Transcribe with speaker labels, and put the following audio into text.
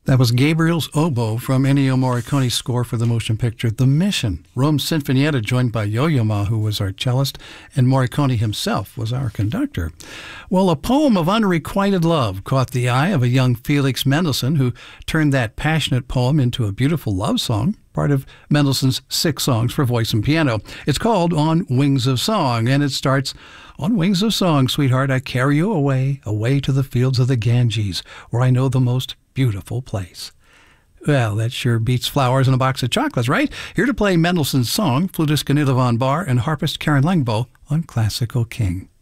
Speaker 1: That was Gabriel's Oboe from Ennio Morricone's score for the motion picture The Mission. Rome Sinfonietta, joined by Yo-Yo Ma, who was our cellist, and Morricone himself was our conductor. Well, a poem of unrequited love caught the eye of a young Felix Mendelssohn, who turned that passionate poem into a beautiful love song, part of Mendelssohn's 6 songs for voice and piano. It's called On Wings of Song, and it starts, "On wings of song, sweetheart, I carry you away, away to the fields of the Ganges, where I know the most beautiful place." Well, that sure beats flowers and a box of chocolates, right? Here to play Mendelssohn's song, flutist Gunilla von Bahr and harpist Karen Langbo on Classical King.